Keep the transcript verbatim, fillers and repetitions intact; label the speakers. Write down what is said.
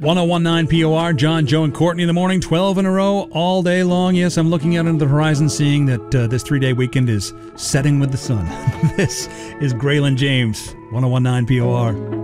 Speaker 1: ten nineteen P O R, John, Joe, and Courtney in the morning, twelve in a row, all day long. Yes, I'm looking out into the horizon, seeing that uh, this three-day weekend is setting with the sun. This is Graylan James, ten nineteen P O R.